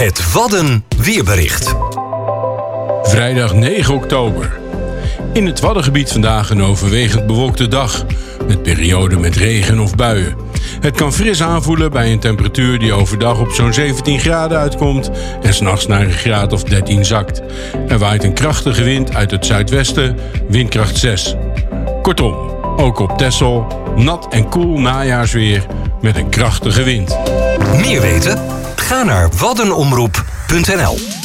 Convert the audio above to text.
Het Wadden weerbericht. Vrijdag 9 oktober. In het Waddengebied vandaag een overwegend bewolkte dag, met perioden met regen of buien. Het kan fris aanvoelen bij een temperatuur die overdag op zo'n 17 graden uitkomt en 's nachts naar een graad of 13 zakt. Er waait een krachtige wind uit het zuidwesten, windkracht 6. Kortom, ook op Texel, nat en koel najaarsweer met een krachtige wind. Meer weten? Ga naar waddenomroep.nl.